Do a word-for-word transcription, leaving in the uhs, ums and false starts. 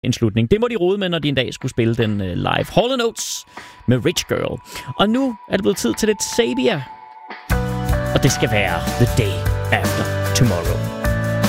en slutning. Det må de rode med, når de en dag skulle spille den uh, live. Hall and Oates med Rich Girl. Og nu er det blevet tid til lidt Sabia. Og det skal være The Day After Tomorrow.